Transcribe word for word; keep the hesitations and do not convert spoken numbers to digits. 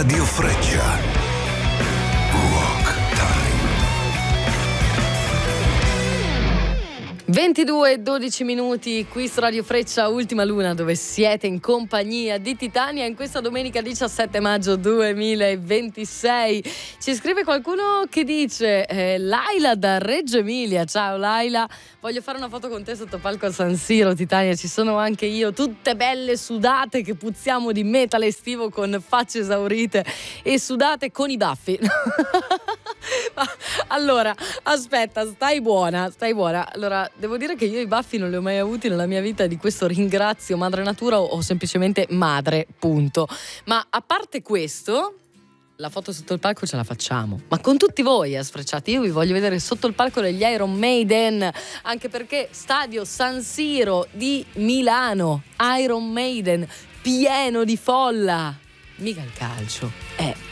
Radio Freccia. Rock Time. ventidue e dodici minuti qui su Radio Freccia, Ultima Luna, dove siete in compagnia di Titania in questa domenica diciassette maggio duemilaventisei. Ci scrive qualcuno che dice eh, Laila da Reggio Emilia. Ciao Laila, voglio fare una foto con te sotto palco a San Siro. Titania, ci sono anche io, tutte belle sudate che puzziamo di metal estivo, con facce esaurite e sudate con i baffi. Ma, allora, aspetta, stai buona, stai buona. Allora, devo dire che io i baffi non li ho mai avuti nella mia vita, di questo ringrazio Madre Natura o, o semplicemente madre, punto. Ma a parte questo, la foto sotto il palco ce la facciamo, ma con tutti voi, eh, sfrecciati. Io vi voglio vedere sotto il palco degli Iron Maiden, anche perché stadio San Siro di Milano, Iron Maiden, pieno di folla. Mica il calcio, eh